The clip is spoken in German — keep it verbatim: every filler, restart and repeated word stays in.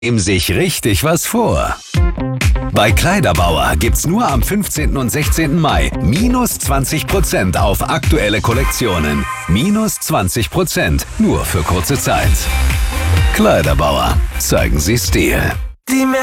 nehmen sich richtig was vor. Bei Kleiderbauer gibt's nur am fünfzehnten und sechzehnten Mai minus zwanzig Prozent auf aktuelle Kollektionen. Minus zwanzig Prozent, nur für kurze Zeit. Kleiderbauer, zeigen Sie Stil.